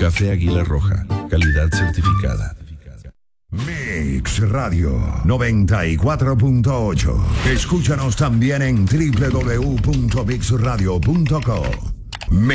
Café Águila Roja, calidad certificada. Mix Radio 94.8. Escúchanos también en www.mixradio.co.